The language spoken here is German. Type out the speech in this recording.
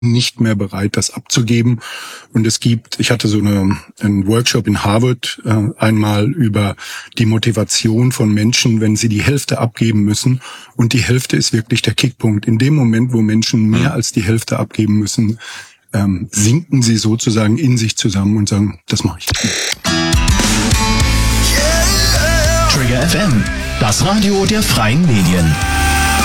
nicht mehr bereit, das abzugeben. Und ich hatte so einen Workshop in Harvard einmal über die Motivation von Menschen, wenn sie die Hälfte abgeben müssen. Und die Hälfte ist wirklich der Kickpunkt. In dem Moment, wo Menschen mehr als die Hälfte abgeben müssen, sinken sie sozusagen in sich zusammen und sagen, das mache ich nicht. Trigger FM, das Radio der freien Medien.